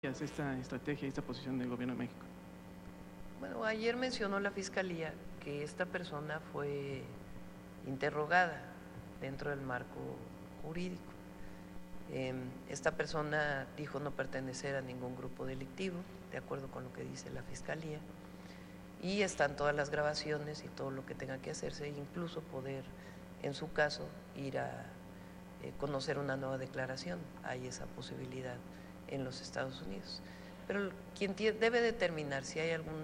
esta estrategia, esta posición del Gobierno de México? Bueno, ayer mencionó la Fiscalía que esta persona fue interrogada dentro del marco jurídico. Esta persona dijo no pertenecer a ningún grupo delictivo, de acuerdo con lo que dice la Fiscalía, y están todas las grabaciones y todo lo que tenga que hacerse, incluso poder, en su caso, ir a conocer una nueva declaración. Hay esa posibilidad en los Estados Unidos. Pero quien debe determinar si hay algún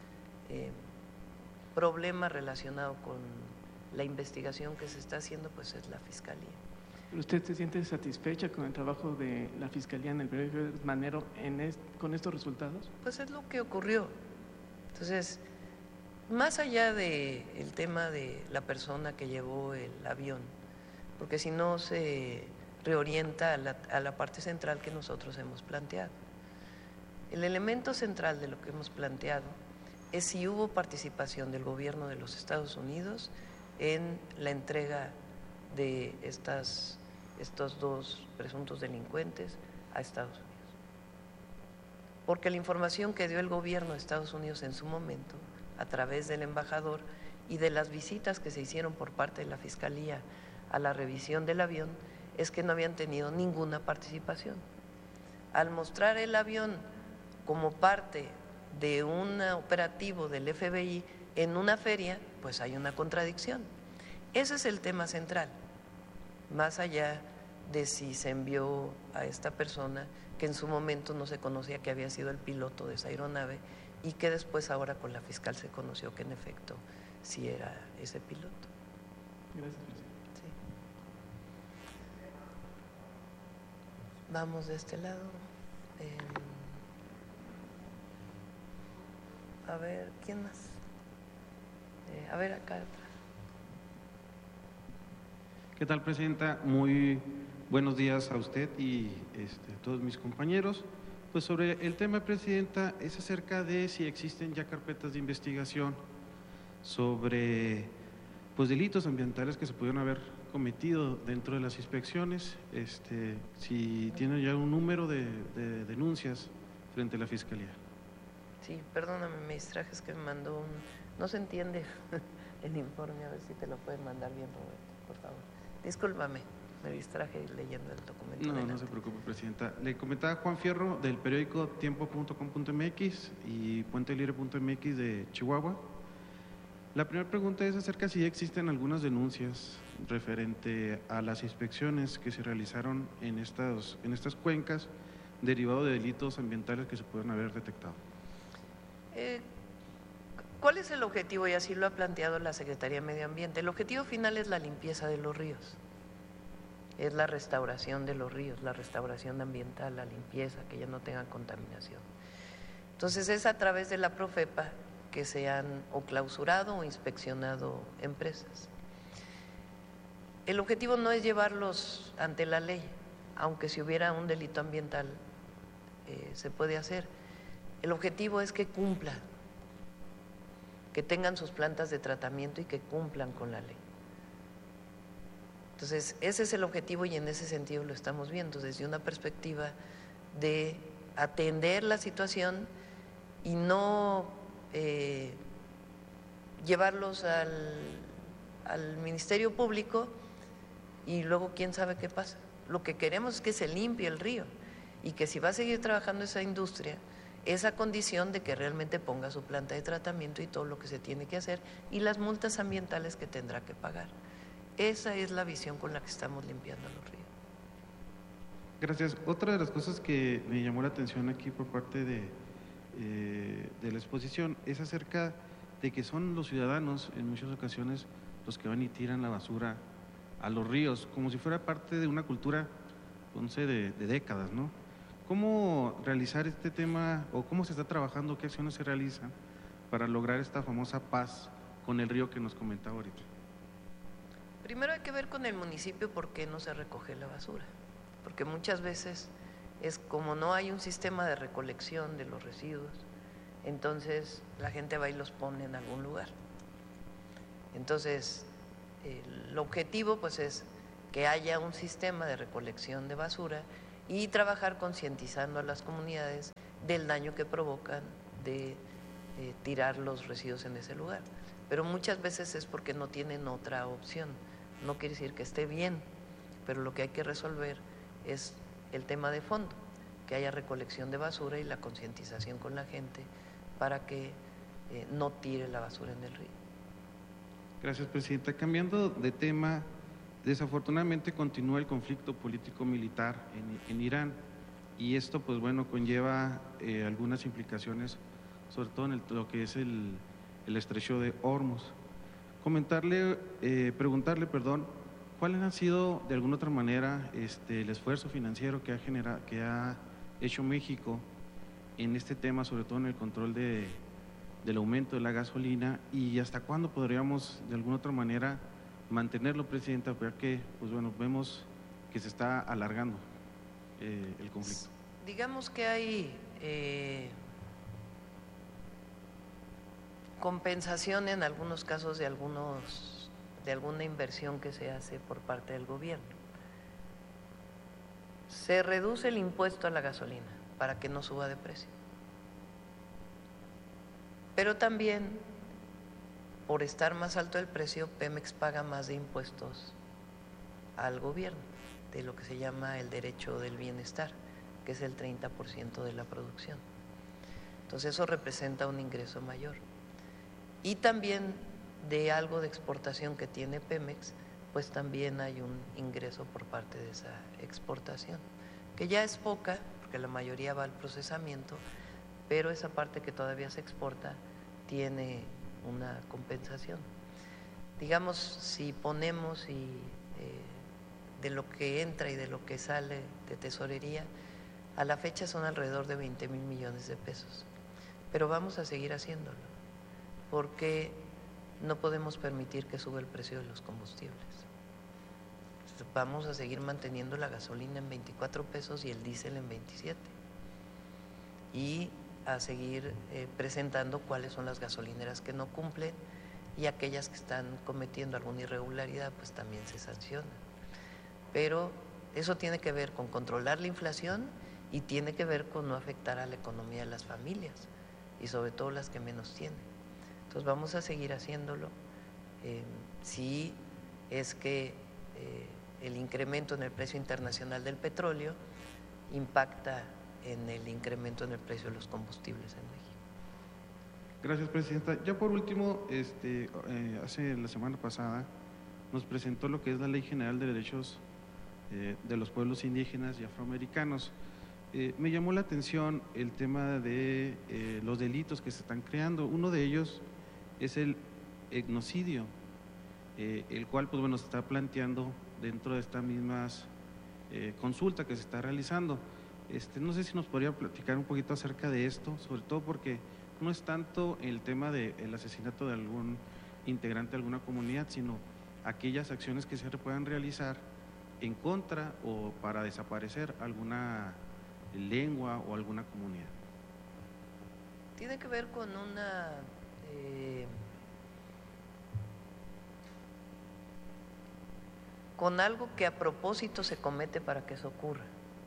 problema relacionado con la investigación que se está haciendo, pues es la Fiscalía. ¿Usted se siente satisfecha con el trabajo de la Fiscalía en el periodo Manero con estos resultados? Pues es lo que ocurrió. Entonces, más allá del tema de la persona que llevó el avión, porque si no se reorienta a la parte central que nosotros hemos planteado. El elemento central de lo que hemos planteado es si hubo participación del gobierno de los Estados Unidos en la entrega de estos dos presuntos delincuentes a Estados Unidos. Porque la información que dio el gobierno de Estados Unidos en su momento, a través del embajador y de las visitas que se hicieron por parte de la Fiscalía a la revisión del avión, es que no habían tenido ninguna participación. Al mostrar el avión como parte de un operativo del FBI en una feria, pues hay una contradicción. Ese es el tema central, más allá de si se envió a esta persona que en su momento no se conocía que había sido el piloto de esa aeronave y que después ahora con la fiscal se conoció que en efecto sí era ese piloto. Gracias, presidente. Sí. Vamos de este lado. A ver, ¿quién más? A ver, acá atrás. ¿Qué tal, presidenta? Muy buenos días a usted y a todos mis compañeros. Pues sobre el tema, presidenta, es acerca de si existen ya carpetas de investigación sobre delitos ambientales que se pudieron haber cometido dentro de las inspecciones, si tienen ya un número de denuncias frente a la Fiscalía. Sí, perdóname, me distraje, es que me mandó no se entiende el informe, a ver si te lo pueden mandar bien, Roberto, por favor. Discúlpame, me distraje leyendo el documento. No, no se preocupe, presidenta. Le comentaba Juan Fierro del periódico tiempo.com.mx y puentelibre.mx de Chihuahua. La primera pregunta es acerca si existen algunas denuncias referente a las inspecciones que se realizaron en estas cuencas derivado de delitos ambientales que se pueden haber detectado. ¿Cuál es el objetivo? Y así lo ha planteado la Secretaría de Medio Ambiente. El objetivo final es la limpieza de los ríos, es la restauración de los ríos, la restauración ambiental, la limpieza, que ya no tengan contaminación. Entonces es a través de la Profepa que se han o clausurado o inspeccionado empresas. El objetivo no es llevarlos ante la ley, aunque si hubiera un delito ambiental se puede hacer. El objetivo es que cumplan, que tengan sus plantas de tratamiento y que cumplan con la ley. Entonces, ese es el objetivo y en ese sentido lo estamos viendo, desde una perspectiva de atender la situación y no llevarlos al Ministerio Público y luego quién sabe qué pasa. Lo que queremos es que se limpie el río y que si va a seguir trabajando esa industria, esa condición de que realmente ponga su planta de tratamiento y todo lo que se tiene que hacer y las multas ambientales que tendrá que pagar. Esa es la visión con la que estamos limpiando los ríos. Gracias. Otra de las cosas que me llamó la atención aquí por parte de la exposición es acerca de que son los ciudadanos en muchas ocasiones los que van y tiran la basura a los ríos, como si fuera parte de una cultura, de décadas, ¿no? ¿Cómo realizar este tema o cómo se está trabajando, qué acciones se realizan para lograr esta famosa paz con el río que nos comentaba ahorita? Primero hay que ver con el municipio por qué no se recoge la basura, porque muchas veces es como no hay un sistema de recolección de los residuos, entonces la gente va y los pone en algún lugar. Entonces, el objetivo pues es que haya un sistema de recolección de basura y trabajar concientizando a las comunidades del daño que provocan de tirar los residuos en ese lugar. Pero muchas veces es porque no tienen otra opción. No quiere decir que esté bien, pero lo que hay que resolver es el tema de fondo, que haya recolección de basura y la concientización con la gente para que no tire la basura en el río. Gracias, Presidenta. Cambiando de tema, desafortunadamente continúa el conflicto político-militar en Irán y esto, pues bueno, conlleva algunas implicaciones, sobre todo en lo que es el estrecho de Hormuz. Preguntarle, ¿cuáles han sido de alguna otra manera el esfuerzo financiero que ha hecho México en este tema, sobre todo en el control del aumento de la gasolina, y hasta cuándo podríamos de alguna otra manera mantenerlo, Presidenta, porque pues bueno, vemos que se está alargando el conflicto? Digamos que hay compensación en algunos casos de alguna inversión que se hace por parte del gobierno. Se reduce el impuesto a la gasolina para que no suba de precio. Pero también, por estar más alto el precio, Pemex paga más de impuestos al gobierno, de lo que se llama el derecho del bienestar, que es el 30% de la producción. Entonces eso representa un ingreso mayor. Y también de algo de exportación que tiene Pemex, pues también hay un ingreso por parte de esa exportación, que ya es poca, porque la mayoría va al procesamiento, pero esa parte que todavía se exporta tiene una compensación. Digamos, si ponemos de lo que entra y de lo que sale de tesorería, a la fecha son alrededor de 20,000 millones de pesos, pero vamos a seguir haciéndolo, porque no podemos permitir que suba el precio de los combustibles. Vamos a seguir manteniendo la gasolina en 24 pesos y el diésel en 27. Y a seguir presentando cuáles son las gasolineras que no cumplen, y aquellas que están cometiendo alguna irregularidad, pues también se sancionan. Pero eso tiene que ver con controlar la inflación y tiene que ver con no afectar a la economía de las familias y sobre todo las que menos tienen. Entonces vamos a seguir haciéndolo. Si es que el incremento en el precio internacional del petróleo impacta en el incremento en el precio de los combustibles en México. Gracias, Presidenta. Ya por último, hace la semana pasada nos presentó lo que es la Ley General de Derechos de los Pueblos Indígenas y Afroamericanos. Me llamó la atención el tema de los delitos que se están creando. Uno de ellos es el etnocidio, el cual pues bueno se está planteando dentro de esta misma consulta que se está realizando. No sé si nos podría platicar un poquito acerca de esto, sobre todo porque no es tanto el tema del asesinato de algún integrante de alguna comunidad, sino aquellas acciones que se puedan realizar en contra o para desaparecer alguna lengua o alguna comunidad. Tiene que ver con con algo que a propósito se comete para que eso ocurra,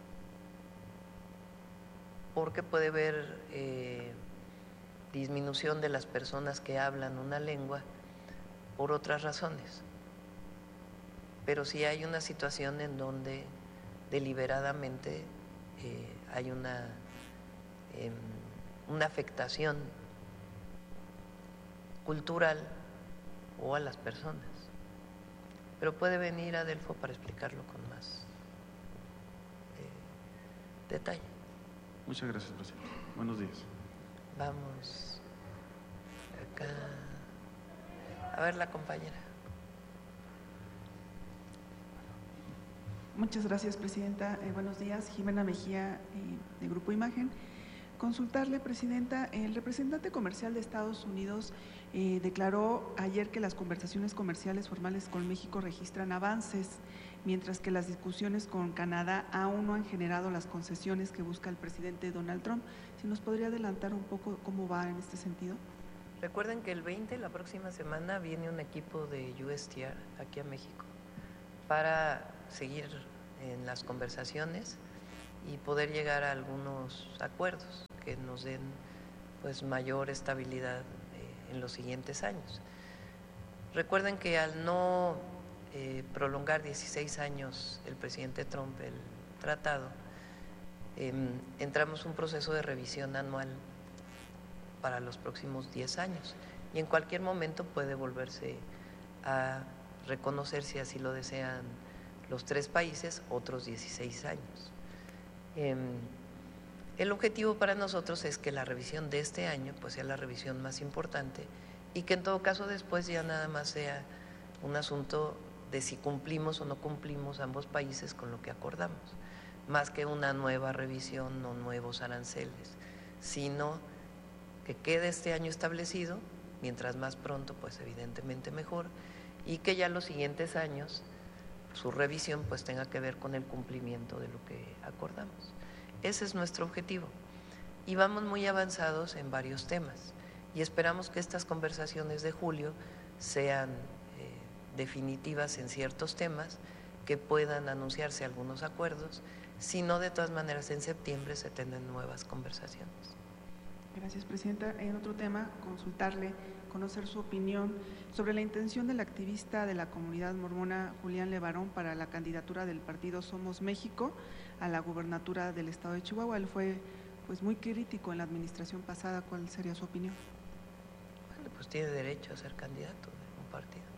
porque puede haber disminución de las personas que hablan una lengua por otras razones, pero sí hay una situación en donde deliberadamente hay una afectación cultural o a las personas. Pero puede venir Adelfo para explicarlo con más detalle. Muchas gracias, Presidente. Buenos días. Vamos acá. A ver, la compañera. Muchas gracias, Presidenta. Buenos días, Jimena Mejía, de Grupo Imagen. Consultarle, Presidenta, el representante comercial de Estados Unidos declaró ayer que las conversaciones comerciales formales con México registran avances, mientras que las discusiones con Canadá aún no han generado las concesiones que busca el presidente Donald Trump. ¿Si nos podría adelantar un poco cómo va en este sentido? Recuerden que el 20, la próxima semana, viene un equipo de USTR aquí a México para seguir en las conversaciones y poder llegar a algunos acuerdos que nos den pues mayor estabilidad en los siguientes años. Recuerden que al no prolongar 16 años el presidente Trump el tratado, entramos en un proceso de revisión anual para los próximos 10 años y en cualquier momento puede volverse a reconocer, si así lo desean los 3 países, otros 16 años. El objetivo para nosotros es que la revisión de este año pues sea la revisión más importante y que en todo caso después ya nada más sea un asunto de si cumplimos o no cumplimos ambos países con lo que acordamos, más que una nueva revisión o nuevos aranceles, sino que quede este año establecido, mientras más pronto pues evidentemente mejor, y que ya los siguientes años su revisión pues tenga que ver con el cumplimiento de lo que acordamos. Ese es nuestro objetivo y vamos muy avanzados en varios temas y esperamos que estas conversaciones de julio sean definitivas en ciertos temas, que puedan anunciarse algunos acuerdos, si no, de todas maneras en septiembre se tendrán nuevas conversaciones. Gracias, Presidenta. En otro tema, consultarle, conocer su opinión sobre la intención del activista de la comunidad mormona Julián Levarón para la candidatura del partido Somos México a la gubernatura del estado de Chihuahua. Él fue pues muy crítico en la administración pasada. ¿Cuál sería su opinión? Bueno, pues tiene derecho a ser candidato de un partido.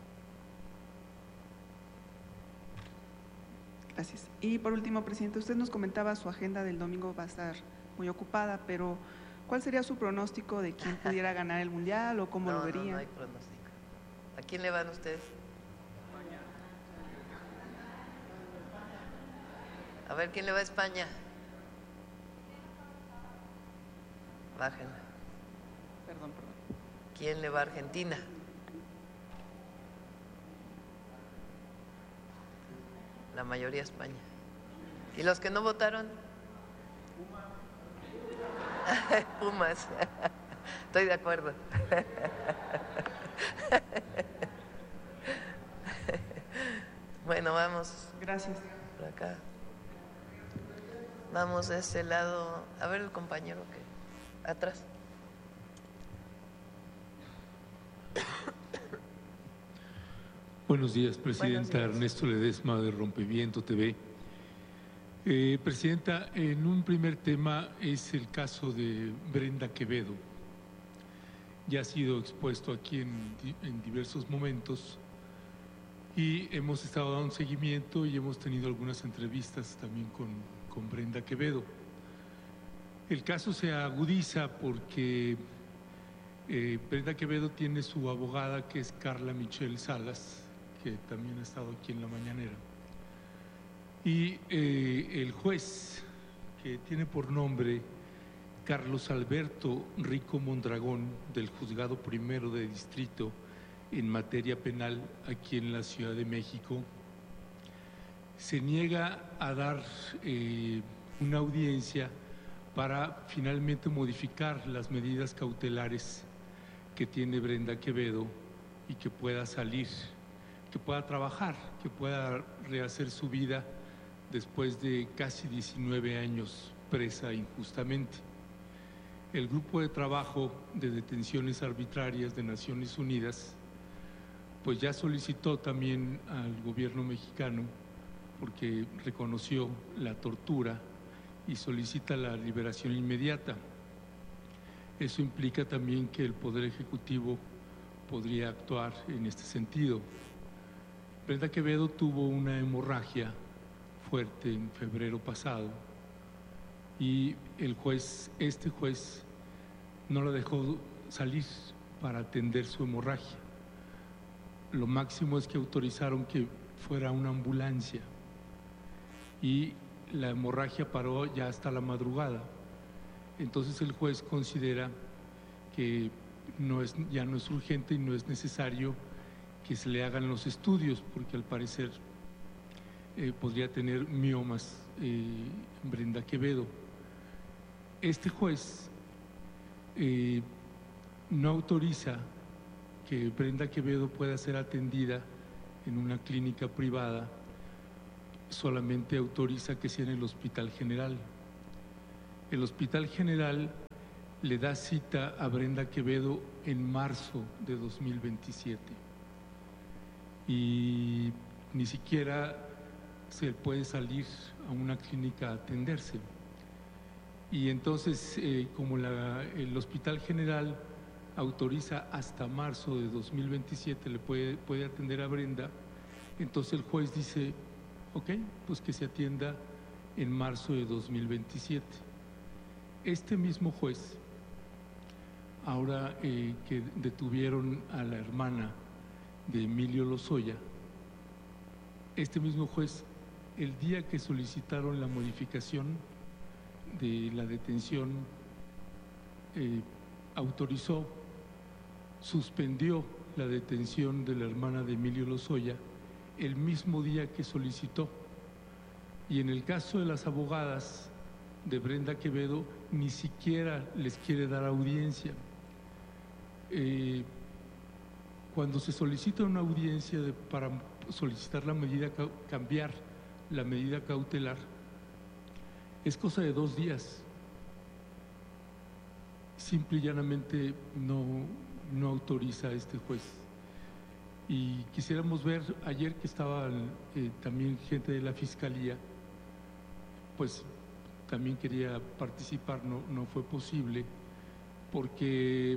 Gracias. Y por último, Presidente, usted nos comentaba su agenda del domingo va a estar muy ocupada, pero ¿cuál sería su pronóstico de quién pudiera ganar el Mundial o cómo lo vería? No hay pronóstico. ¿A quién le van ustedes? A ver, ¿quién le va a España? Bájenla. Perdón. ¿Quién le va a Argentina? La mayoría a España. ¿Y los que no votaron? Pumas. Estoy de acuerdo. Bueno, vamos. Gracias. Por acá. Vamos a este lado. A ver el compañero que atrás. Buenos días, Presidenta. Buenos días. Ernesto Ledesma de Rompeviento TV. Presidenta, en un primer tema es el caso de Brenda Quevedo. Ya ha sido expuesto aquí en diversos momentos y hemos estado dando seguimiento y hemos tenido algunas entrevistas también con Brenda Quevedo. El caso se agudiza porque Brenda Quevedo tiene su abogada, que es Carla Michelle Salas, que también ha estado aquí en la mañanera. Y el juez, que tiene por nombre Carlos Alberto Rico Mondragón, del Juzgado Primero de Distrito en materia penal aquí en la Ciudad de México, se niega a dar una audiencia para finalmente modificar las medidas cautelares que tiene Brenda Quevedo y que pueda salir, que pueda trabajar, que pueda rehacer su vida después de casi 19 años presa injustamente. El Grupo de Trabajo de Detenciones Arbitrarias de Naciones Unidas pues ya solicitó también al gobierno mexicano, porque reconoció la tortura y solicita la liberación inmediata. Eso implica también que el Poder Ejecutivo podría actuar en este sentido. Brenda Quevedo tuvo una hemorragia fuerte en febrero pasado y este juez no la dejó salir para atender su hemorragia. Lo máximo es que autorizaron que fuera una ambulancia y la hemorragia paró ya hasta la madrugada. Entonces el juez considera que ya no es urgente y no es necesario que se le hagan los estudios, porque al parecer podría tener miomas Brenda Quevedo. Este juez no autoriza que Brenda Quevedo pueda ser atendida en una clínica privada, solamente autoriza que sea en el Hospital General. el Hospital General le da cita a Brenda Quevedo en marzo de 2027 y ni siquiera se puede salir a una clínica a atenderse. Y entonces, como el Hospital General autoriza hasta marzo de 2027, le puede atender a Brenda, entonces el juez dice, ok, pues que se atienda en marzo de 2027. Este mismo juez, ahora que detuvieron a la hermana de Emilio Lozoya, este mismo juez, el día que solicitaron la modificación de la detención, autorizó, suspendió la detención de la hermana de Emilio Lozoya el mismo día que solicitó. Y en el caso de las abogadas de Brenda Quevedo, ni siquiera les quiere dar audiencia. Cuando se solicita una audiencia para solicitar la medida, cambiar la medida cautelar, es cosa de 2 días. Simple y llanamente no autoriza este juez. Y quisiéramos ver, ayer que estaban también gente de la Fiscalía, pues también quería participar, no fue posible, porque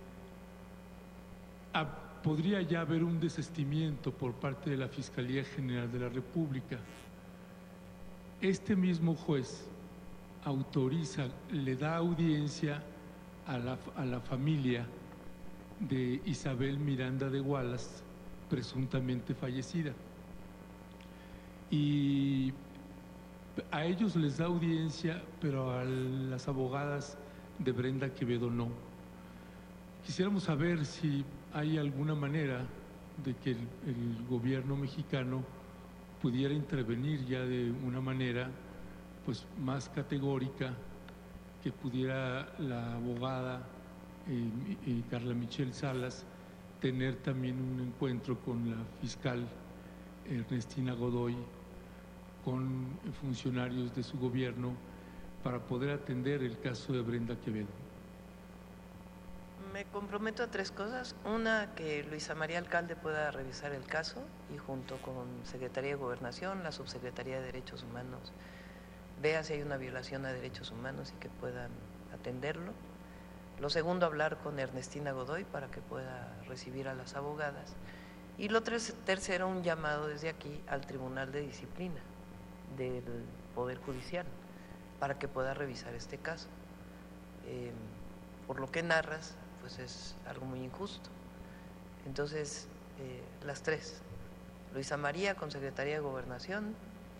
podría ya haber un desistimiento por parte de la Fiscalía General de la República. Este mismo juez autoriza, le da audiencia a la familia de Isabel Miranda de Wallace, presuntamente fallecida. Y a ellos les da audiencia, pero a las abogadas de Brenda Quevedo no. Quisiéramos saber si hay alguna manera de que el gobierno mexicano pudiera intervenir ya de una manera pues más categórica, que pudiera la abogada Carla Michelle Salas tener también un encuentro con la fiscal Ernestina Godoy, con funcionarios de su gobierno, para poder atender el caso de Brenda Quevedo. Me comprometo a 3 cosas. Una, que Luisa María Alcalde pueda revisar el caso y junto con Secretaría de Gobernación, la Subsecretaría de Derechos Humanos, vea si hay una violación a derechos humanos y que puedan atenderlo. Lo segundo, hablar con Ernestina Godoy para que pueda recibir a las abogadas. Y lo tercero, un llamado desde aquí al Tribunal de Disciplina del Poder Judicial para que pueda revisar este caso. Por lo que narras, pues es algo muy injusto. Entonces, las 3, Luisa María con Secretaría de Gobernación,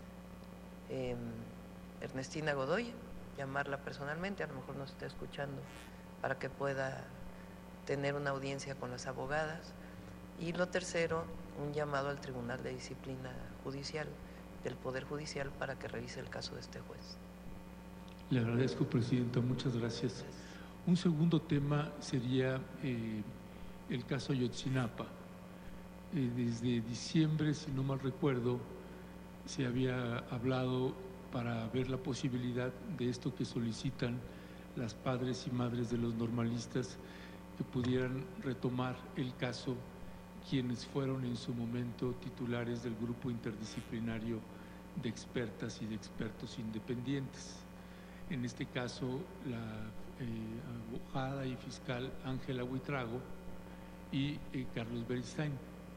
Ernestina Godoy, llamarla personalmente, a lo mejor nos está escuchando, para que pueda tener una audiencia con las abogadas. Y lo tercero, un llamado al Tribunal de Disciplina Judicial del Poder Judicial para que revise el caso de este juez. Le agradezco, Presidenta, muchas gracias. Un segundo tema sería el caso Ayotzinapa. Desde diciembre, si no mal recuerdo, se había hablado para ver la posibilidad de esto que solicitan las padres y madres de los normalistas, que pudieran retomar el caso quienes fueron en su momento titulares del grupo interdisciplinario de expertas y de expertos independientes. En este caso, la abogada y fiscal Ángela Huitrago y Carlos Beristain.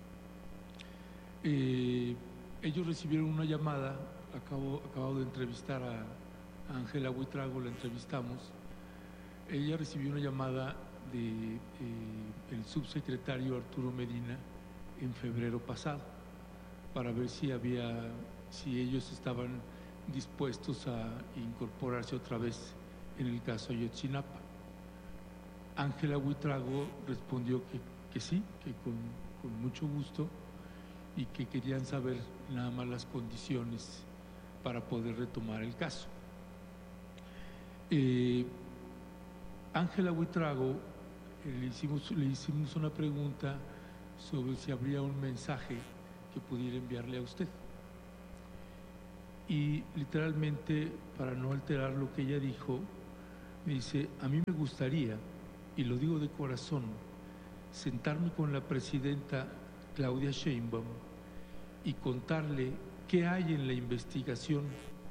Ellos recibieron una llamada, acabo de entrevistar a Ángela Huitrago, la entrevistamos. Ella recibió una llamada del subsecretario Arturo Medina en febrero pasado para ver si ellos estaban dispuestos a incorporarse otra vez en el caso Ayotzinapa. Ángela Huitrago respondió que sí, que con mucho gusto, y que querían saber nada más las condiciones para poder retomar el caso. Ángela Huitrago, le hicimos una pregunta sobre si habría un mensaje que pudiera enviarle a usted. Y literalmente, para no alterar lo que ella dijo, Me dice, a mí me gustaría, y lo digo de corazón, sentarme con la presidenta Claudia Sheinbaum y contarle qué hay en la investigación,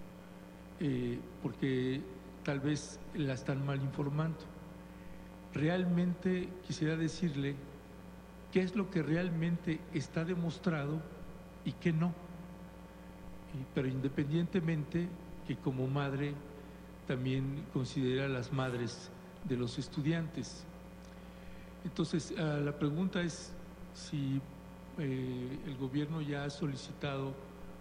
porque tal vez la están mal informando. Realmente quisiera decirle qué es lo que realmente está demostrado y qué no. Pero independientemente que como madre también considera a las madres de los estudiantes. Entonces, la pregunta es si el gobierno ya ha solicitado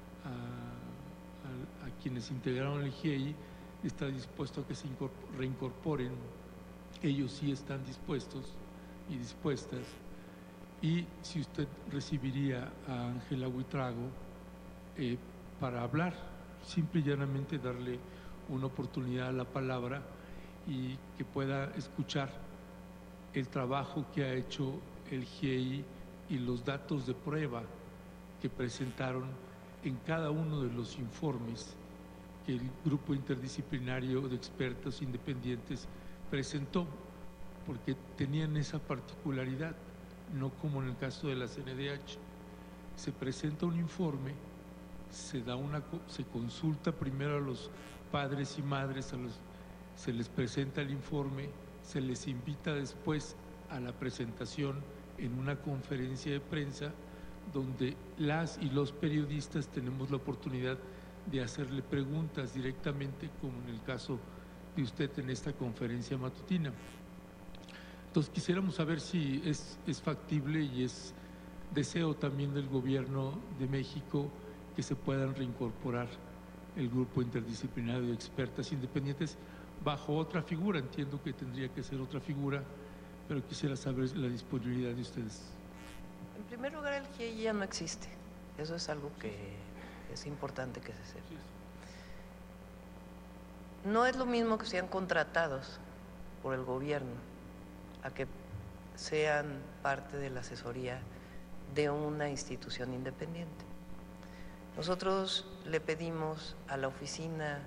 a quienes integraron el GIEI, está dispuesto a que se reincorporen. Ellos sí están dispuestos y dispuestas. Y si usted recibiría a Ángela Buitrago para hablar, simple y llanamente darle una oportunidad a la palabra y que pueda escuchar el trabajo que ha hecho el GIEI y los datos de prueba que presentaron en cada uno de los informes que el grupo interdisciplinario de expertos independientes presentó, porque tenían esa particularidad, no como en el caso de la CNDH. Se presenta un informe, se consulta primero a los padres y madres, se les presenta el informe, se les invita después a la presentación en una conferencia de prensa donde las y los periodistas tenemos la oportunidad de hacerle preguntas directamente, como en el caso de usted en esta conferencia matutina. Entonces quisiéramos saber si es factible y es deseo también del Gobierno de México que se puedan reincorporar el grupo interdisciplinario de expertas independientes bajo otra figura. Entiendo que tendría que ser otra figura, pero quisiera saber la disponibilidad de ustedes. En primer lugar, el GIEI ya no existe. Eso es algo que es importante que se sepa. No es lo mismo que sean contratados por el gobierno a que sean parte de la asesoría de una institución independiente. Nosotros le pedimos a la oficina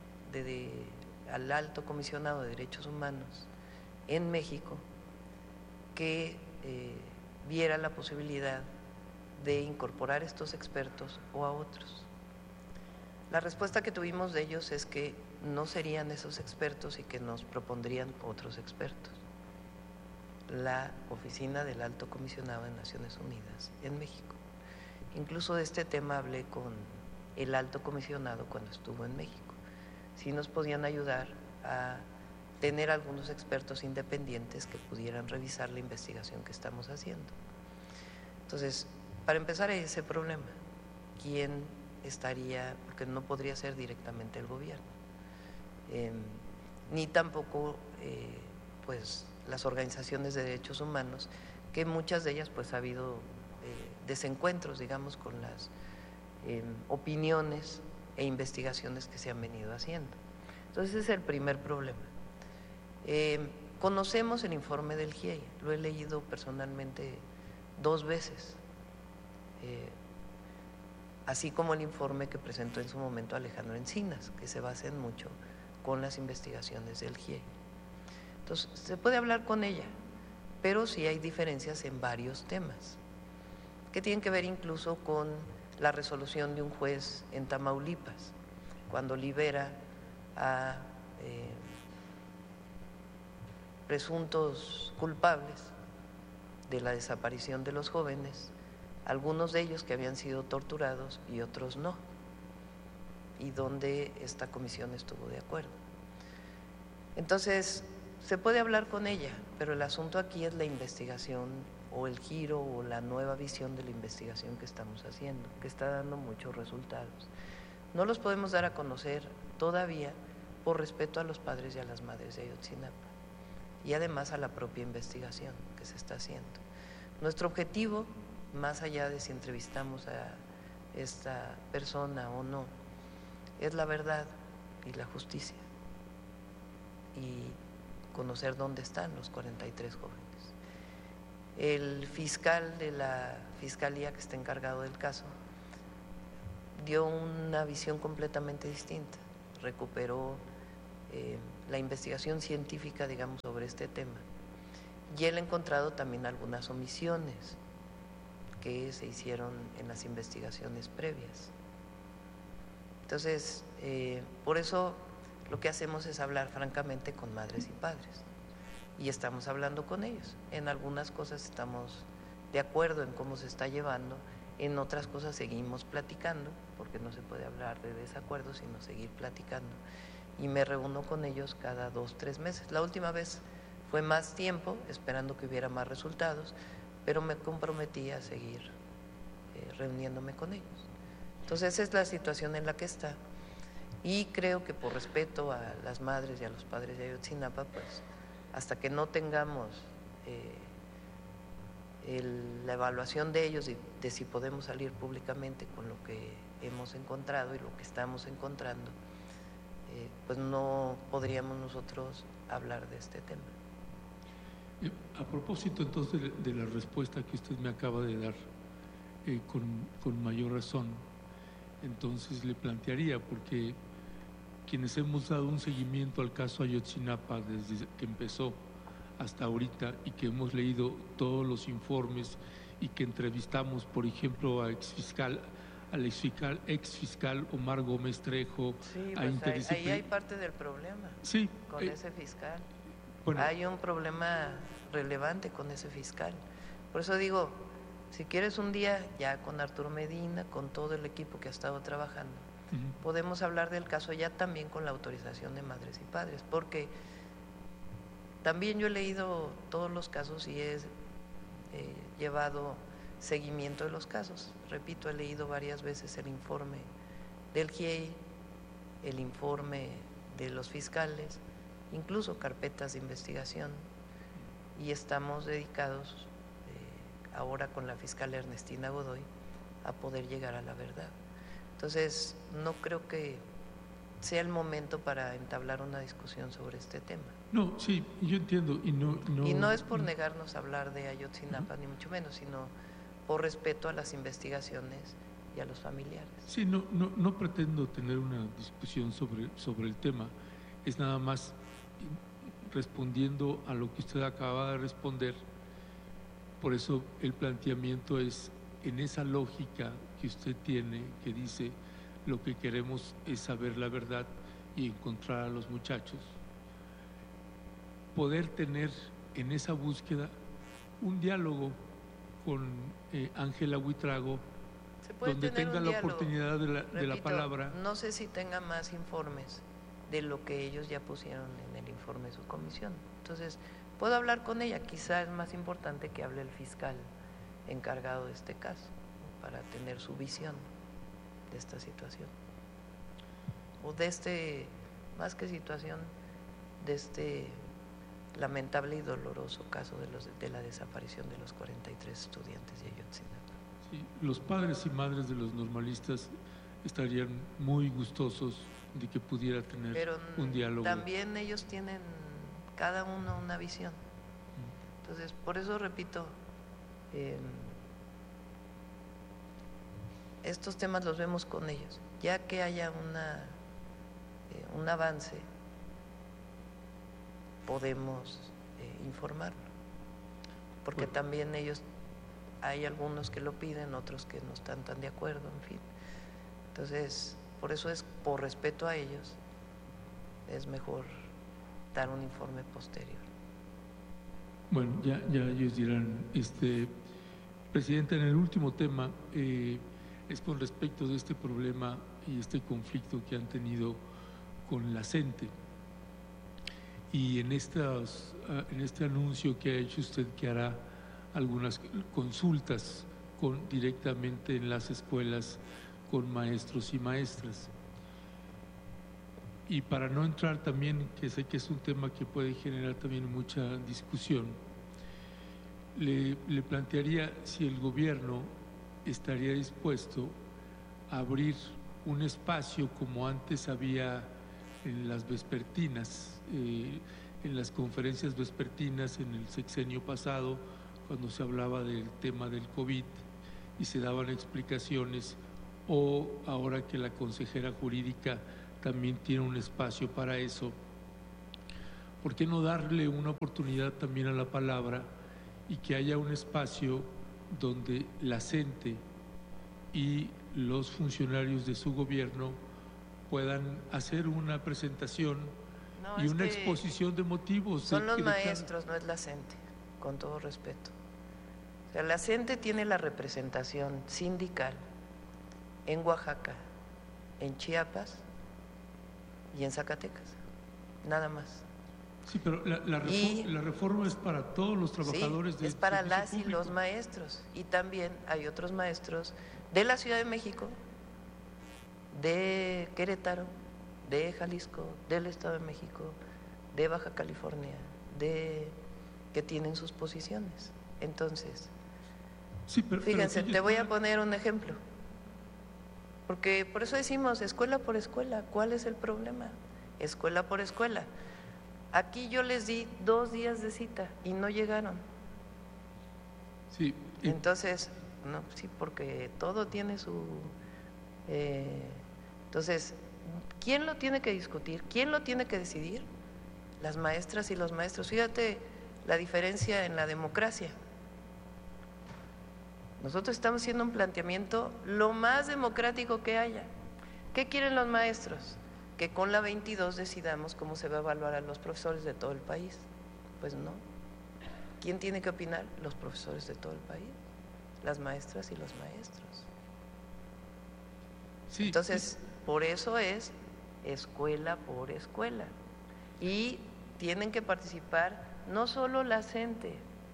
al Alto Comisionado de Derechos Humanos en México que viera la posibilidad de incorporar estos expertos o a otros. La respuesta que tuvimos de ellos es que no serían esos expertos y que nos propondrían otros expertos. La oficina del Alto Comisionado de Naciones Unidas en México. Incluso de este tema hablé con el Alto Comisionado cuando estuvo en México. Sí nos podían ayudar a tener algunos expertos independientes que pudieran revisar la investigación que estamos haciendo. Entonces, para empezar hay ese problema. ¿Quién estaría? Porque no podría ser directamente el gobierno, ni tampoco pues las organizaciones de derechos humanos, que muchas de ellas pues ha habido desencuentros, digamos, con las opiniones e investigaciones que se han venido haciendo. Entonces ese es el primer problema. Conocemos el informe del GIEI, lo he leído personalmente 2 veces, así como el informe que presentó en su momento Alejandro Encinas, que se basa en mucho con las investigaciones del GIEI. Entonces, se puede hablar con ella, pero sí hay diferencias en varios temas, que tienen que ver incluso con la resolución de un juez en Tamaulipas, cuando libera a presuntos culpables de la desaparición de los jóvenes, algunos de ellos que habían sido torturados y otros no, y donde esta comisión estuvo de acuerdo. Entonces, se puede hablar con ella, pero el asunto aquí es la investigación o el giro o la nueva visión de la investigación que estamos haciendo, que está dando muchos resultados. No los podemos dar a conocer todavía por respeto a los padres y a las madres de Ayotzinapa y además a la propia investigación que se está haciendo. Nuestro objetivo, más allá de si entrevistamos a esta persona o no, es la verdad y la justicia y conocer dónde están los 43 jóvenes. El fiscal de la fiscalía que está encargado del caso dio una visión completamente distinta, recuperó la investigación científica, digamos, sobre este tema. Y él ha encontrado también algunas omisiones que se hicieron en las investigaciones previas. Entonces, por eso lo que hacemos es hablar francamente con madres y padres. Y estamos hablando con ellos. En algunas cosas estamos de acuerdo en cómo se está llevando, en otras cosas seguimos platicando, porque no se puede hablar de desacuerdo, sino seguir platicando. Y me reúno con ellos cada 2, 3 meses. La última vez fue más tiempo, esperando que hubiera más resultados, pero me comprometí a seguir reuniéndome con ellos. Entonces esa es la situación en la que está. Y creo que por respeto a las madres y a los padres de Ayotzinapa, pues hasta que no tengamos la evaluación de ellos y de si podemos salir públicamente con lo que hemos encontrado y lo que estamos encontrando, pues no podríamos nosotros hablar de este tema. A propósito entonces de la respuesta que usted me acaba de dar, con mayor razón, entonces le plantearía, porque quienes hemos dado un seguimiento al caso Ayotzinapa desde que empezó hasta ahorita y que hemos leído todos los informes y que entrevistamos, por ejemplo, al exfiscal Omar Gómez Trejo, sí, pues ahí hay parte del problema, sí, con ese fiscal. Bueno, hay un problema relevante con ese fiscal. Por eso digo, si quieres un día ya con Arturo Medina, con todo el equipo que ha estado trabajando, podemos hablar del caso ya también con la autorización de madres y padres, porque también yo he leído todos los casos y he llevado seguimiento de los casos. Repito, he leído varias veces el informe del GIEI, el informe de los fiscales, incluso carpetas de investigación, y estamos dedicados ahora con la fiscal Ernestina Godoy a poder llegar a la verdad. Entonces, no creo que sea el momento para entablar una discusión sobre este tema. No, sí, yo entiendo. Y no es por negarnos a hablar de Ayotzinapa, ni mucho menos, sino por respeto a las investigaciones y a los familiares. Sí, no pretendo tener una discusión sobre el tema, es nada más respondiendo a lo que usted acaba de responder. Por eso el planteamiento es en esa lógica que usted tiene, que dice lo que queremos es saber la verdad y encontrar a los muchachos, poder tener en esa búsqueda un diálogo con Ángela Huitrago, donde tenga la oportunidad de la palabra. No sé si tenga más informes de lo que ellos ya pusieron en el informe de su comisión. Entonces, puedo hablar con ella, quizá es más importante que hable el fiscal encargado de este caso, para tener su visión de esta situación. O de más que situación, de este lamentable y doloroso caso de la desaparición de los 43 estudiantes de Ayotzinapa. Sí, los padres y madres de los normalistas estarían muy gustosos de que pudiera tener un diálogo. También ellos tienen cada uno una visión. Entonces, por eso repito, estos temas los vemos con ellos. Ya que haya un avance, podemos informarlo. Porque también ellos, hay algunos que lo piden, otros que no están tan de acuerdo, en fin. Entonces, por eso es por respeto a ellos, es mejor dar un informe posterior. Bueno, ya ellos dirán. Presidenta, en el último tema es con respecto de este problema y este conflicto que han tenido con la CENTE. Y en este anuncio que ha hecho usted, que hará algunas consultas directamente en las escuelas con maestros y maestras. Y para no entrar también, que sé que es un tema que puede generar también mucha discusión, le plantearía si el gobierno estaría dispuesto a abrir un espacio como antes había en las vespertinas, en las conferencias vespertinas en el sexenio pasado, cuando se hablaba del tema del COVID y se daban explicaciones, o ahora que la consejera jurídica también tiene un espacio para eso, ¿por qué no darle una oportunidad también a la palabra y que haya un espacio donde la gente y los funcionarios de su gobierno puedan hacer una presentación No, y es una que exposición de motivos? son los maestros, no es la CENTE, con todo respeto. O sea, la CENTE tiene la representación sindical en Oaxaca, en Chiapas y en Zacatecas, nada más. Sí, pero la reforma es para todos los trabajadores Sí, del es para servicio las y público. los maestros. Y también hay otros maestros de la Ciudad de México, de Querétaro, de Jalisco, del Estado de México, de Baja California, que tienen sus posiciones. Entonces, Sí, pero fíjense, ellos te voy a pueden- poner un ejemplo. Porque por eso decimos escuela por escuela. ¿Cuál es el problema? Escuela por escuela. Aquí yo les di 2 días de cita y no llegaron. Sí, Entonces, no, sí, porque todo tiene su… entonces, ¿quién lo tiene que discutir? ¿Quién lo tiene que decidir? Las maestras y los maestros. Fíjate la diferencia en la democracia. Nosotros estamos haciendo un planteamiento lo más democrático que haya. ¿Qué quieren los maestros? Que con la 22 decidamos cómo se va a evaluar a los profesores de todo el país. Pues no. ¿Quién tiene que opinar? Los profesores de todo el país, las maestras y los maestros. sí, Entonces, por eso es escuela por escuela. Y tienen que participar no solo la CENTE,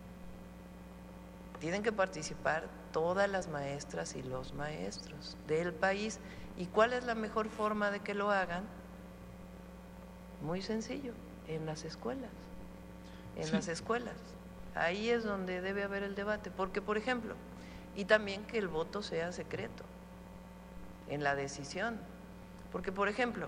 tienen que participar todas las maestras y los maestros del país. ¿Y cuál es la mejor forma de que lo hagan? Muy sencillo, en las escuelas. En Sí. las escuelas. Ahí es donde debe haber el debate. Porque, por ejemplo, y también que el voto sea secreto en la decisión. Porque, por ejemplo,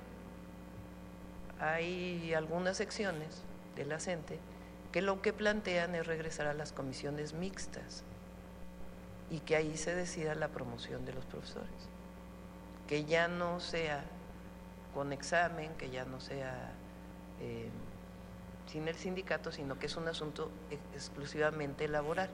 hay algunas secciones de la CENTE que lo que plantean es regresar a las comisiones mixtas y que ahí se decida la promoción de los profesores. Que ya no sea con examen, que ya no sea sin el sindicato, sino que es un asunto exclusivamente laboral.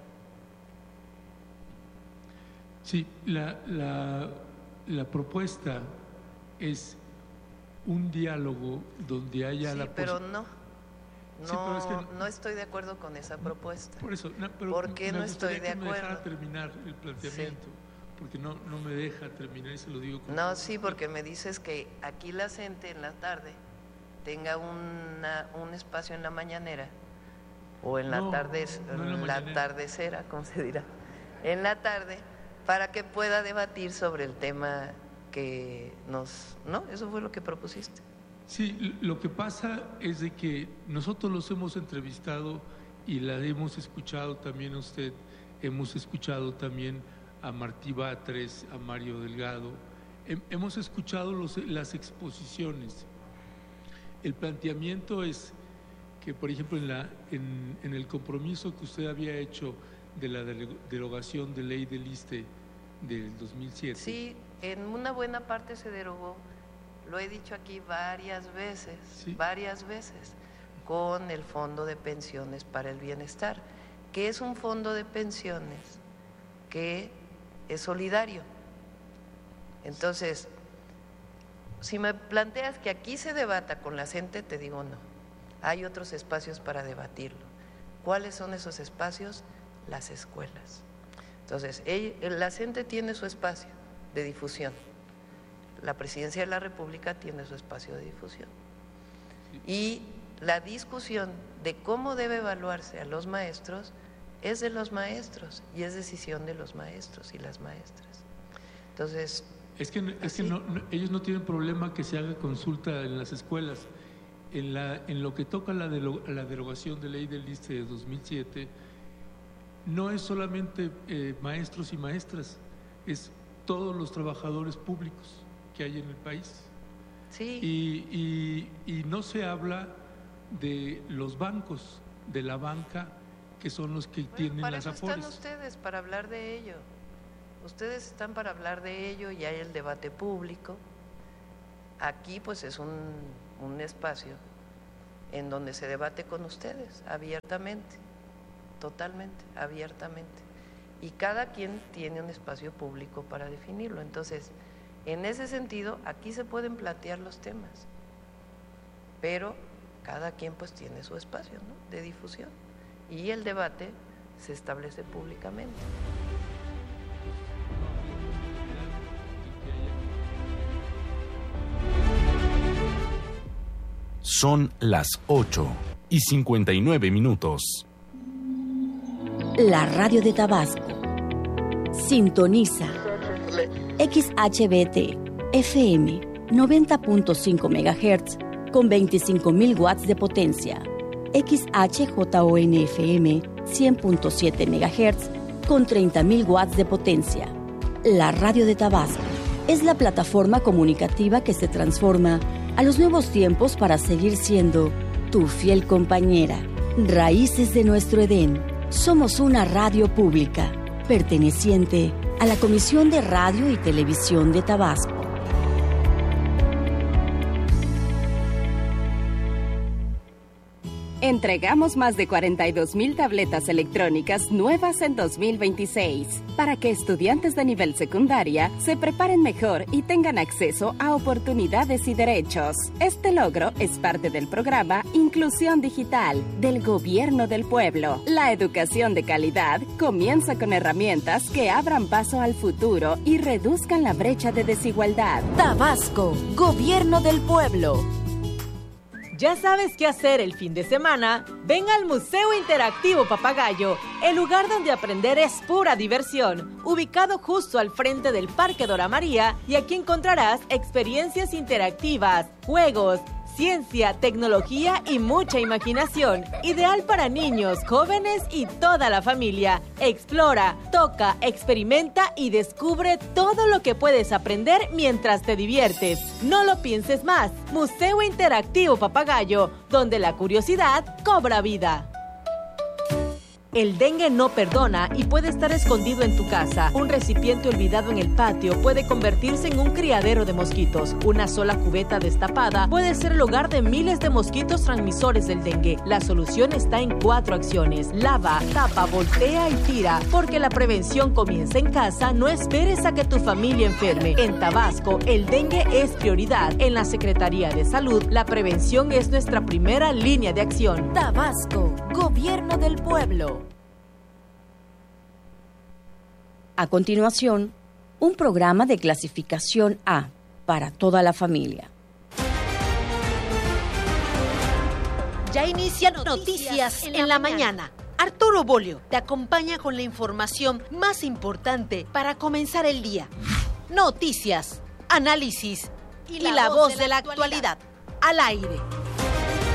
Sí, la propuesta es un diálogo donde haya Sí, la pero posibilidad. no, Sí, pero es que no estoy de acuerdo con esa propuesta. Por eso, pero ¿Por qué me no estoy gustaría de que me dejara acuerdo? terminar el planteamiento, porque no me deja terminar y se lo digo con No, todo sí, respeto. porque me dices que aquí la CENTE en la tarde tenga un espacio en la mañanera o en la No, tarde, no en la la mañanera. tardecera, ¿cómo se dirá? En la tarde, para que pueda debatir sobre el tema que nos… ¿No? Eso fue lo que propusiste. Sí, lo que pasa es de que nosotros los hemos entrevistado y la hemos escuchado también a usted, hemos escuchado también a Martí Batres, a Mario Delgado, hemos escuchado las exposiciones. El planteamiento es que, por ejemplo, en el compromiso que usted había hecho de la derogación de ley del ISSSTE del 2007. Sí, en una buena parte se derogó, lo he dicho aquí varias veces, Sí. con el Fondo de Pensiones para el Bienestar, que es un fondo de pensiones que es solidario. Entonces, si me planteas que aquí se debata con la CENTE, te digo no. Hay otros espacios para debatirlo. ¿Cuáles son esos espacios? Las escuelas. Entonces, la CENTE tiene su espacio de difusión. La Presidencia de la República tiene su espacio de difusión. Y la discusión de cómo debe evaluarse a los maestros es de los maestros y es decisión de los maestros y las maestras. Entonces… Es que ellos no tienen problema que se haga consulta en las escuelas. En lo que toca a la derogación de ley del ISSSTE de 2007, no es solamente maestros y maestras, es todos los trabajadores públicos que hay en el país. Sí. Y no se habla de los bancos, de la banca, que son los que tienen para las eso afores. están ustedes, para hablar de ello. Ustedes están para hablar de ello y hay el debate público. Aquí pues es un espacio en donde se debate con ustedes abiertamente, totalmente, abiertamente. Y cada quien tiene un espacio público para definirlo. Entonces, en ese sentido, aquí se pueden plantear los temas, pero cada quien pues tiene su espacio, ¿no?, de difusión, y el debate se establece públicamente. Son las 8:59. La radio de Tabasco. Sintoniza XHBT FM 90.5 MHz con 25.000 watts de potencia. XHJON FM 100.7 MHz con 30.000 watts de potencia. La radio de Tabasco es la plataforma comunicativa que se transforma a los nuevos tiempos para seguir siendo tu fiel compañera. Raíces de nuestro Edén. Somos una radio pública perteneciente a la Comisión de Radio y Televisión de Tabasco. Entregamos más de 42,000 tabletas electrónicas nuevas en 2026 para que estudiantes de nivel secundaria se preparen mejor y tengan acceso a oportunidades y derechos. Este logro es parte del programa Inclusión Digital del Gobierno del Pueblo. La educación de calidad comienza con herramientas que abran paso al futuro y reduzcan la brecha de desigualdad. Tabasco, Gobierno del Pueblo. ¿Ya sabes qué hacer el fin de semana? Ven al Museo Interactivo Papagayo, el lugar donde aprender es pura diversión, ubicado justo al frente del Parque Dora María, y aquí encontrarás experiencias interactivas, juegos, ciencia, tecnología y mucha imaginación. Ideal para niños, jóvenes y toda la familia. Explora, toca, experimenta y descubre todo lo que puedes aprender mientras te diviertes. No lo pienses más. Museo Interactivo Papagayo, donde la curiosidad cobra vida. El dengue no perdona y puede estar escondido en tu casa. Un recipiente olvidado en el patio puede convertirse en un criadero de mosquitos. Una sola cubeta destapada puede ser el hogar de miles de mosquitos transmisores del dengue. La solución está en 4 acciones. Lava, tapa, voltea y tira. Porque la prevención comienza en casa, no esperes a que tu familia enferme. En Tabasco, el dengue es prioridad. En la Secretaría de Salud, la prevención es nuestra primera línea de acción. Tabasco, Gobierno del Pueblo. A continuación, un programa de clasificación A para toda la familia. Ya inician Noticias en la mañana. Arturo Bolio te acompaña con la información más importante para comenzar el día. Noticias, análisis y la voz de la actualidad. Al aire.